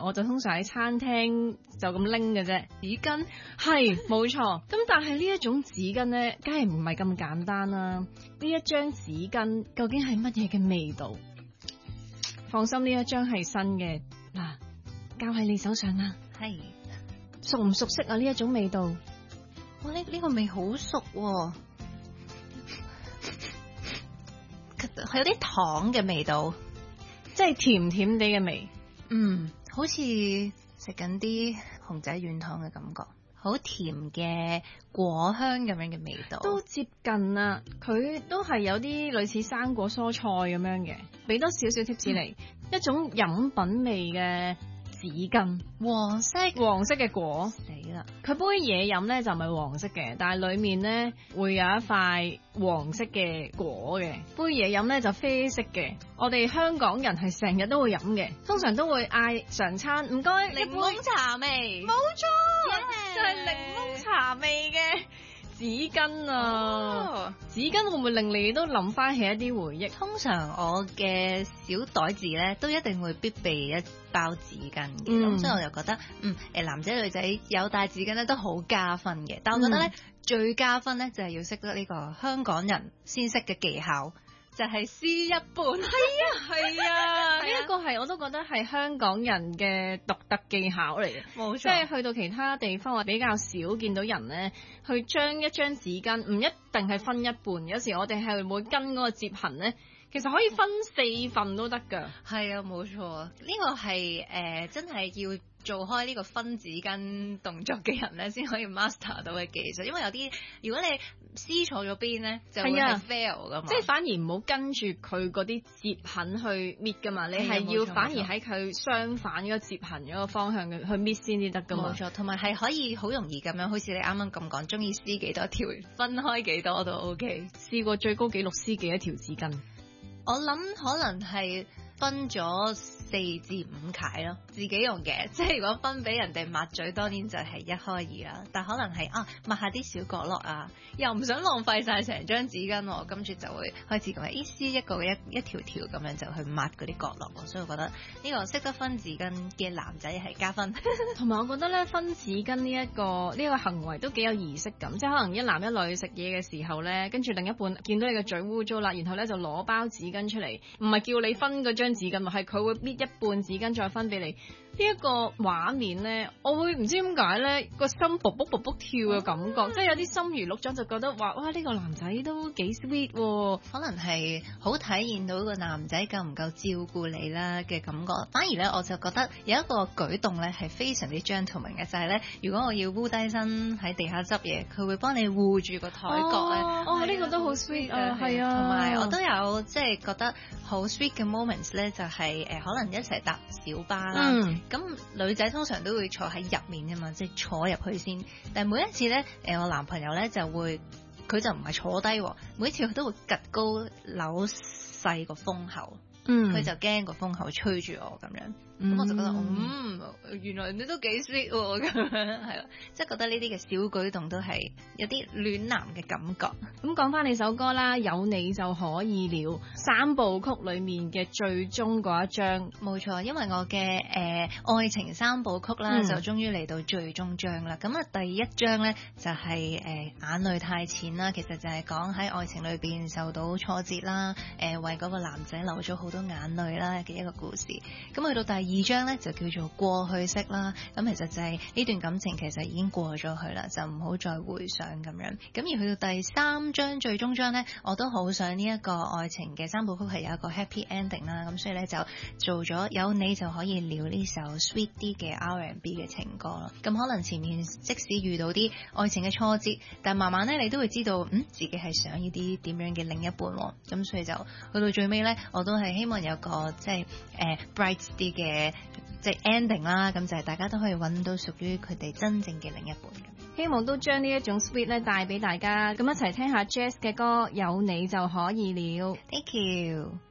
我就通常喺餐廳就咁拎嘅啫。紙巾係冇錯，咁但係呢一種紙巾咧，梗係唔係咁簡單啦。呢一張紙巾究竟係乜嘢嘅味道？放心，呢一張係新嘅，嗱，交喺你手上啦。 係熟唔熟悉啊？呢一種味道， 哇！呢個味好熟喎，佢有啲糖嘅味道， 即係甜甜地嘅味。 好似食緊啲熊仔軟糖嘅感覺，好甜嘅果香咁樣嘅味道， 都接近啦。佢都係有啲類似生果蔬菜咁樣嘅，俾多少少 tips 嚟，一種飲品味嘅紙巾，黃色嘅果，死啦！佢杯嘢飲咧就唔係黃色嘅，但係裏面咧會有一塊黃色嘅果嘅。杯嘢飲咧就啡色嘅。我哋香港人係成日都會飲嘅，通常都會嗌常餐唔該檸檬茶味， 冇錯，就係檸檬茶味嘅紙巾啊！紙巾會唔會令你都諗翻起一啲回憶？ 通常我嘅小袋子咧都一定會必備一包紙巾嘅，咁所以我就覺得男仔女仔有帶紙巾咧都好加分嘅。但我覺得咧最加分咧就係要識得呢個香港人先識嘅技巧。就係撕一半， 係啊，呢一個係我都覺得係香港人嘅獨特技巧嚟嘅， 冇錯。 即係去到其他地方，我比較少見到人咧，去將一張紙巾唔一定係分一半，有時我哋係會跟嗰個折痕咧，其實可以分4份都得㗎。 係啊，冇錯，呢個係真係要做開呢個分紙巾動作嘅人咧，先可以 master 到嘅技術。因為有啲如果你撕錯咗邊咧，就會係 fail 噶嘛。 即係反而唔好跟住佢嗰啲折痕去搣噶嘛，你係要反而喺佢相反嗰個折痕嗰個方向去搣先至得噶嘛。 冇錯，同埋係可以好容易咁樣，好似你啱啱咁講，中意撕幾多條，分開幾多都 OK。 試過最高紀錄撕幾多條紙巾？ 我諗可能係分咗4至5塊咯，自己用嘅。即係如果分俾人哋抹嘴，當然就係1開2啦。但可能係抹下啲小角落啊，又唔想浪費晒成張紙巾，跟住就會開始咁樣撕一個一條條咁樣就去抹嗰啲角落。所以我覺得呢個識得分紙巾嘅男仔係加分。 同埋我覺得咧，分紙巾呢個行為都幾有儀式感，即係可能一男一女食嘢嘅時候咧，跟住另一半見到你個嘴污糟啦，然後咧就攞包紙巾出嚟，唔係叫你分嗰張紙巾，係佢會搣一半紙巾再分俾你。呢一個畫面咧，我會唔知點解咧個心卜卜卜卜跳嘅感覺，即係有啲心如鹿撞，就覺得話哇呢個男仔都幾 sweet 喎， 可能係好體現到個男仔夠唔夠照顧你啦嘅感覺。反而咧我就覺得有一個舉動咧係非常之 gentleman 嘅，就係咧如果我要烏低身喺地下執嘢，佢會幫你護住個台角咧。 呢個都好 sweet 啊，係啊。 同埋我都有即係覺得好 sweet 嘅 moments 咧，就係可能一齊搭小巴啦。咁女仔通常都會坐喺入面㗎嘛，即係坐入去先。但係每一次咧，我男朋友咧就會，佢就唔係坐低，每一次佢都會趌高扭細個風口，佢就驚個風口吹住我咁樣。咁我就覺得，原來你都幾 sweet 喎，咁樣係咯，即係覺得呢啲嘅小舉動都係有啲暖男嘅感覺。 咁講翻你首歌啦，有你就可以了，3部曲裡面嘅最終嗰一章， 冇錯，因為我嘅愛情3部曲啦，就終於嚟到最終章啦。咁第一章咧就係眼淚太淺啦，其實就係講喺愛情裏邊受到挫折啦，為嗰個男仔流咗好多眼淚啦嘅一個故事。咁去到第2章咧就叫做過去式啦，咁其實就係呢段感情其實已經過咗去啦，就唔好再回想咁樣。咁而去到第3章最終章咧，我都好想呢一個愛情嘅3部曲係有一個 happy ending 啦，咁所以咧就做咗有你就可以了呢首 sweet 啲嘅 R&B 嘅情歌咯。咁可能前面即使遇到啲愛情嘅挫折，但慢慢咧你都會知道自己係想要啲點樣嘅另一半喎。咁所以就去到最尾咧，我都係希望有個即係bright 啲嘅即係 ending 啦，咁就係大家都可以揾到屬於佢哋真正嘅另一半嘅。 希望都將呢一種 sweet 咧帶俾大家，咁一齊聽下 Jazz 嘅歌，有你就可以了。 Thank you。